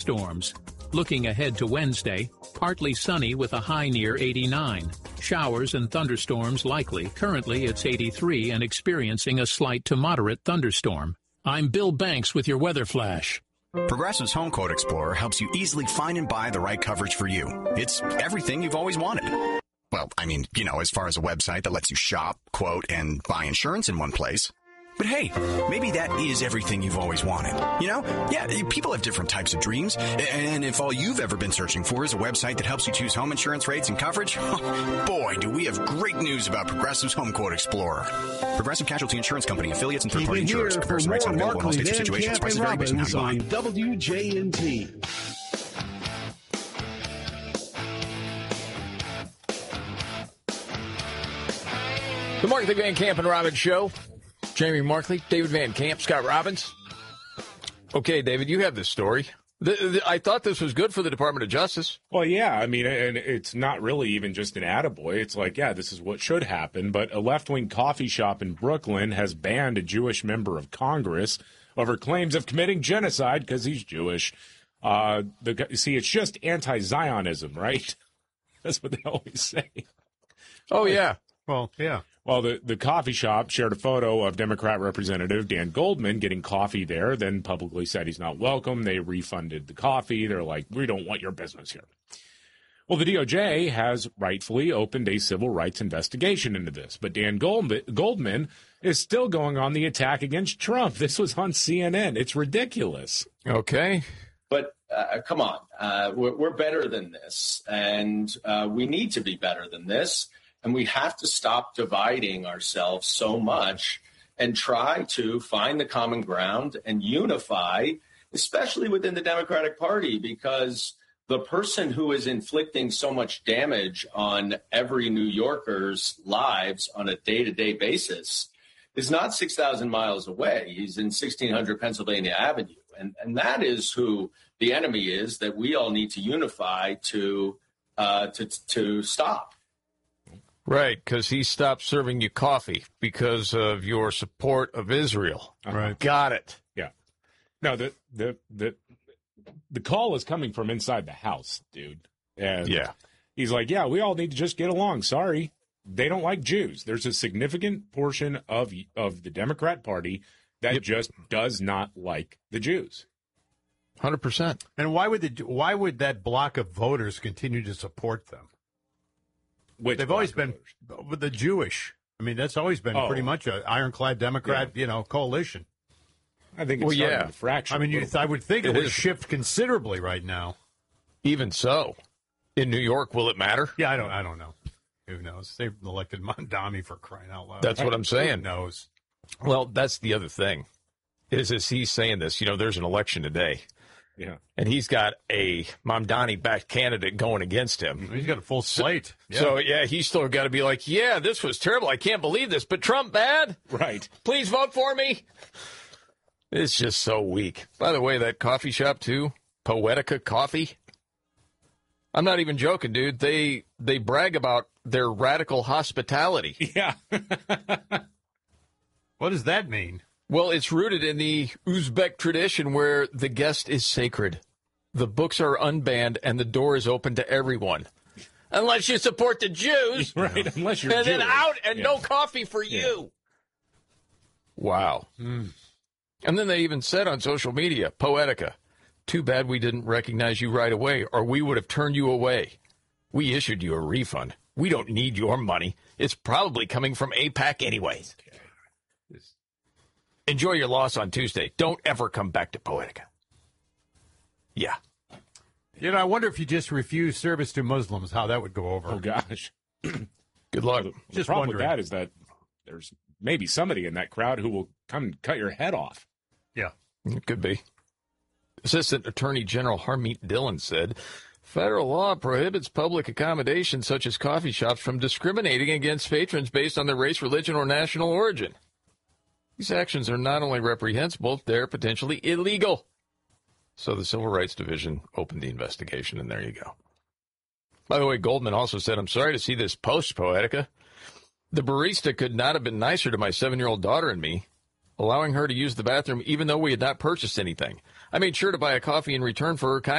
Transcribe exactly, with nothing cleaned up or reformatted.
thunderstorms. Looking ahead to Wednesday, partly sunny with a high near eighty-nine. Showers and thunderstorms likely. Currently it's eighty-three and experiencing a slight to moderate thunderstorm. I'm Bill Banks with your weather flash. Progressive's Home Quote Explorer helps you easily find and buy the right coverage for you. It's everything you've always wanted. Well, I mean, you know, as far as a website that lets you shop, quote, and buy insurance in one place. But hey, maybe that is everything you've always wanted. You know? Yeah, people have different types of dreams. And if all you've ever been searching for is a website that helps you choose home insurance rates and coverage, boy, do we have great news about Progressive's Home Quote Explorer. Progressive Casualty Insurance Company, affiliates, and third-party insurers. Comparison rates not available in all states or situations. Prices vary based on how you buy. On W J N T. The Markley Van Camp and Robbins Show. Jamie Markley, David Van Camp, Scott Robbins. Okay, David, you have this story. The, the, I thought this was good for the Department of Justice. Well, yeah, I mean, and it's not really even just an attaboy. It's like, yeah, this is what should happen. But a left-wing coffee shop in Brooklyn has banned a Jewish member of Congress over claims of committing genocide because he's Jewish. Uh, the, see, it's just anti-Zionism, right? That's what they always say. Oh, yeah. Well, yeah. Well, the, the coffee shop shared a photo of Democrat Representative Dan Goldman getting coffee there, then publicly said he's not welcome. They refunded the coffee. They're like, we don't want your business here. Well, the D O J has rightfully opened a civil rights investigation into this, but Dan Gold, Goldman is still going on the attack against Trump. This was on C N N. It's ridiculous. Okay. But uh, come on, uh, we're, we're better than this, and uh, we need to be better than this. And we have to stop dividing ourselves so much and try to find the common ground and unify, especially within the Democratic Party, because the person who is inflicting so much damage on every New Yorker's lives on a day-to-day basis is not six thousand miles away. He's in sixteen hundred Pennsylvania Avenue. And, and that is who the enemy is that we all need to unify to uh, to, to stop. Right, because he stopped serving you coffee because of your support of Israel. Right. Got it. Yeah. No, the the the the call is coming from inside the house, dude. And yeah. He's like, yeah, we all need to just get along. Sorry. They don't like Jews. There's a significant portion of of the Democrat Party that yep. just does not like the Jews. one hundred percent. And why would the why would that block of voters continue to support them? Which They've always been with the Jewish. I mean, that's always been oh. pretty much an ironclad Democrat, yeah. you know, coalition. I think it's well, yeah. a fraction. I mean, you, I would think it, it would is. shift considerably right now. Even so, in New York, will it matter? Yeah, I don't. I don't know. Who knows? They've elected Mondami for crying out loud. That's what I'm saying. Who knows? Well, that's the other thing. Is as he's saying this, you know, there's an election today. Yeah. And he's got a Mamdani-backed candidate going against him. He's got a full slate. Yeah. So, yeah, he's still got to be like, yeah, this was terrible. I can't believe this. But Trump bad? Right. Please vote for me. It's just so weak. By the way, that coffee shop, too, Poetica Coffee. I'm not even joking, dude. They they brag about their radical hospitality. Yeah. What does that mean? Well, it's rooted in the Uzbek tradition where the guest is sacred. The books are unbanned and the door is open to everyone. Unless you support the Jews. Right, unless you're And Jewish. then out and yeah. no coffee for yeah. you. Wow. Mm. And then they even said on social media, Poetica, too bad we didn't recognize you right away or we would have turned you away. We issued you a refund. We don't need your money. It's probably coming from AIPAC anyways. Okay. This... Enjoy your loss on Tuesday. Don't ever come back to Poetica. Yeah. You know, I wonder if you just refuse service to Muslims, how that would go over. Oh, gosh. Good luck. The, Just the problem wondering. with that is that there's maybe somebody in that crowd who will come and cut your head off. Yeah. It could be. Assistant Attorney General Harmeet Dillon said, federal law prohibits public accommodations such as coffee shops from discriminating against patrons based on their race, religion, or national origin. These actions are not only reprehensible, they're potentially illegal. So the Civil Rights Division opened the investigation, and there you go. By the way, Goldman also said, I'm sorry to see this post, Poetica. The barista could not have been nicer to my seven-year-old daughter and me, allowing her to use the bathroom even though we had not purchased anything. I made sure to buy a coffee in return for her kindness.